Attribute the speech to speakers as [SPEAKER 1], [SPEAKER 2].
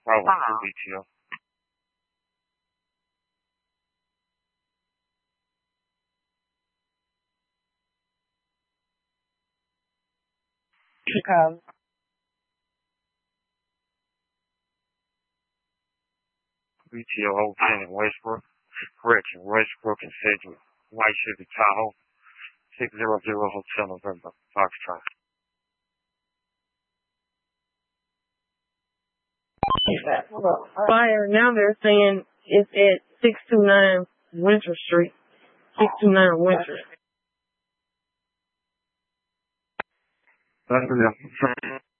[SPEAKER 1] Bravo 2 BTO.
[SPEAKER 2] Chicago.
[SPEAKER 1] BTO Whole 10 in Westbrook. Correction, Westbrook and Sedgwick. White City, Tahoe. 600 Hotel November. Foxtrot.
[SPEAKER 2] Fire. Now they're saying it's at 629 Winter Street. 629 Winter.
[SPEAKER 1] That's enough.